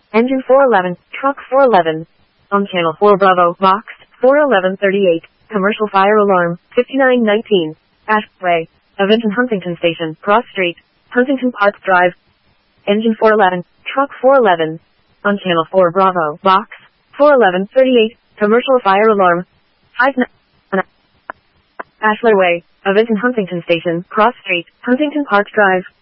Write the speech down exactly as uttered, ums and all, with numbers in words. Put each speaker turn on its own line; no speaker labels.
Engine four eleven, Truck four eleven. On Channel four Bravo, Box four eleven thirty-eight. Commercial fire alarm, fifty-nine nineteen. Ashway. Event in Huntington Station, Cross Street, Huntington Park Drive. Engine four eleven, Truck four eleven. On Channel four Bravo, Box four eleven thirty-eight. Commercial fire alarm, five nine. Ashler Way. Event in Huntington Station, Cross Street, Huntington Park Drive.